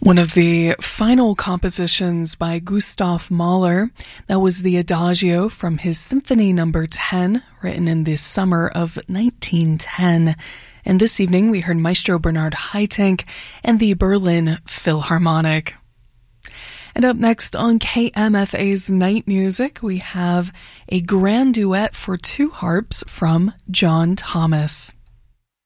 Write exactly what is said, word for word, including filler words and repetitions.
One of the final compositions by Gustav Mahler, that was the Adagio from his Symphony Number ten, written in the summer of nineteen ten. And this evening we heard Maestro Bernard Haitink and the Berlin Philharmonic. And up next on K M F A's Night Music, we have a grand duet for two harps from John Thomas.